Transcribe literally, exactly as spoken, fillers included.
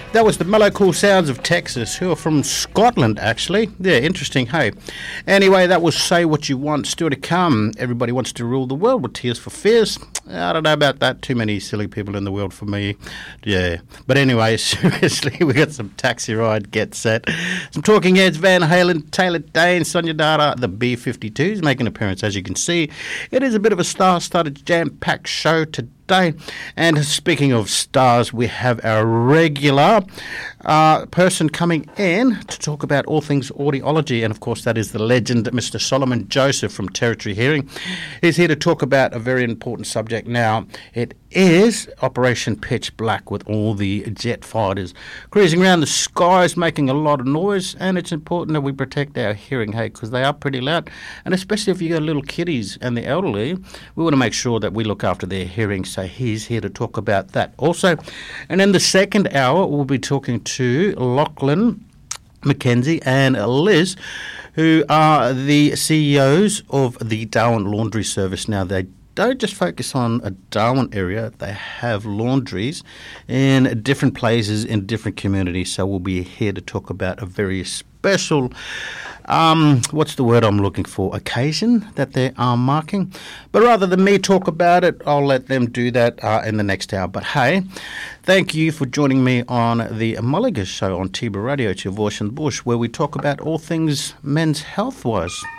That was the mellow cool sounds of Texas, who are from Scotland, actually. Yeah, interesting, hey. Anyway, that was Say What You Want, still to come. Everybody Wants to Rule the World with Tears for Fears. I don't know about that. Too many silly people in the world for me. Yeah. But anyway, seriously, we got some Taxi Ride, Get Set. Some Talking Heads, Van Halen, Taylor Dane, Sonia Dara, the B fifty-twos making an appearance, as you can see. It is a bit of a star-studded, jam-packed show today. Day. And speaking of stars, we have our regular uh, person coming in to talk about all things audiology, and of course that is the legend Mister Solomon Joseph from Territory Hearing. He's here to talk about a very important subject now. It is Operation Pitch Black, with all the jet fighters cruising around the skies making a lot of noise, and it's important that we protect our hearing, hey, because they are pretty loud, and especially if you got little kiddies and the elderly, we want to make sure that we look after their hearing. So he's here to talk about that also. And in the second hour, we'll be talking to Lachlan Mackenzie and Liz, who are the C E Os of the Darwin Laundry Service. Now, they don't just focus on a Darwin area, they have laundries in different places in different communities. So we'll be here to talk about a very special, um, what's the word I'm looking for, occasion that they are marking. But rather than me talk about it, I'll let them do that uh, in the next hour. But hey, thank you for joining me on the Mulligas Show on T B Radio, to your voice in the bush, where we talk about all things men's health-wise.